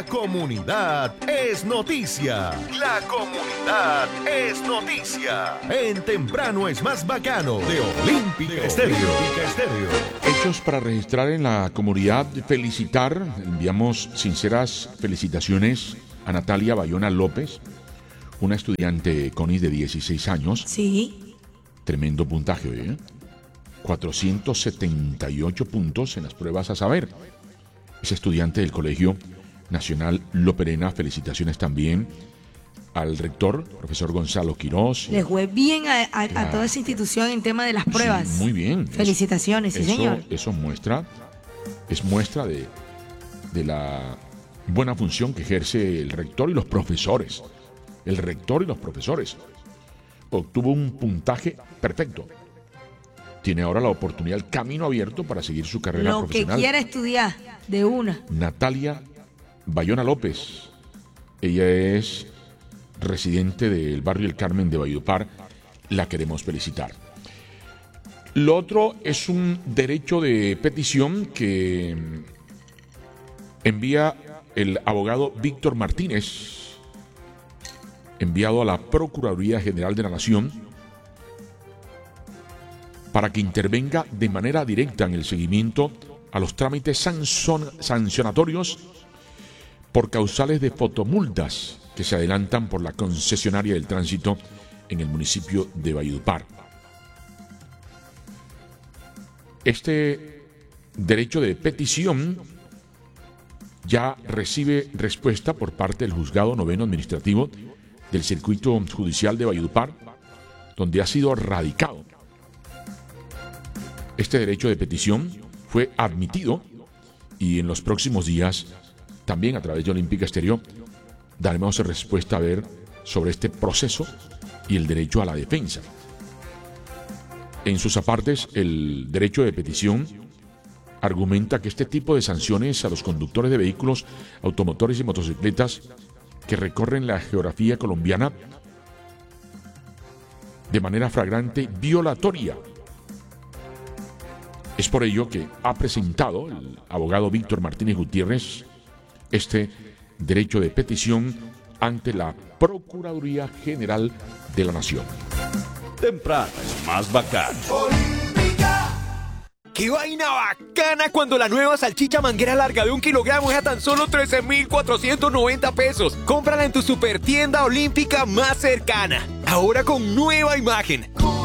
Comunidad es noticia. La comunidad es noticia. En Temprano es más bacano de Olímpica Estéreo. Hechos para registrar en la comunidad, felicitar, enviamos sinceras felicitaciones a Natalia Bayona López, una estudiante CONI de 16 años. Sí. Tremendo puntaje, ¿eh? 478 puntos en las pruebas a saber. Es estudiante del Colegio Nacional Loperena. Felicitaciones también al rector, profesor Gonzalo Quirós. Le fue bien a toda esa institución en tema de las pruebas. Sí, muy bien. Felicitaciones, sí, señor. Eso es muestra de la buena función que ejerce el rector y los profesores. El rector y los profesores. Obtuvo un puntaje perfecto. Tiene ahora la oportunidad, el camino abierto para seguir su carrera profesional. Lo que quiera estudiar, de una. Natalia Bayona López. Ella es residente del barrio El Carmen de Valledupar. La queremos felicitar. Lo otro es un derecho de petición que envía el abogado Víctor Martínez, enviado a la Procuraduría General de la Nación, para que intervenga de manera directa en el seguimiento a los trámites sancionatorios por causales de fotomultas que se adelantan por la concesionaria del tránsito en el municipio de Valledupar. Este derecho de petición ya recibe respuesta por parte del Juzgado Noveno Administrativo del Circuito Judicial de Valledupar, donde ha sido radicado. Este derecho de petición fue admitido y en los próximos días, también a través de Olímpica Estéreo, daremos respuesta a ver sobre este proceso y el derecho a la defensa. En sus apartes, el derecho de petición argumenta que este tipo de sanciones a los conductores de vehículos automotores y motocicletas que recorren la geografía colombiana de manera flagrante violatoria. Es por ello que ha presentado el abogado Víctor Martínez Gutiérrez este derecho de petición ante la Procuraduría General de la Nación. Temprano es más bacano. ¡Qué vaina bacana cuando la nueva salchicha manguera larga de 1 kilogramo es a tan solo 13,490 pesos! Cómprala en tu supertienda olímpica más cercana. Ahora con nueva imagen.